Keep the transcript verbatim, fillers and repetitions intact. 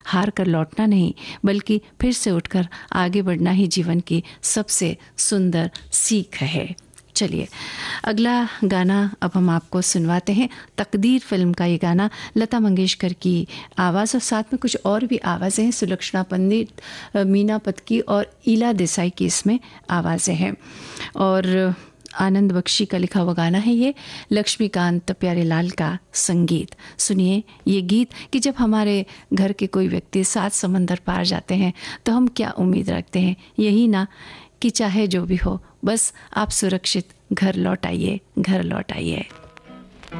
हार कर लौटना नहीं, बल्कि फिर से उठकर आगे बढ़ना ही जीवन की सबसे सुंदर सीख है। चलिए अगला गाना अब हम आपको सुनवाते हैं। तकदीर फिल्म का ये गाना, लता मंगेशकर की आवाज़ और साथ में कुछ और भी आवाज़ें हैं, सुलक्षणा पंडित, मीना पतकी और ईला देसाई की इसमें आवाज़ें हैं। और आनंद बख्शी का लिखा हुआ गाना है ये, लक्ष्मीकांत प्यारेलाल का संगीत। सुनिए ये गीत कि जब हमारे घर के कोई व्यक्ति सात समंदर पार जाते हैं तो हम क्या उम्मीद रखते हैं, यही ना कि चाहे जो भी हो बस आप सुरक्षित घर लौट आइए, घर लौट आइए।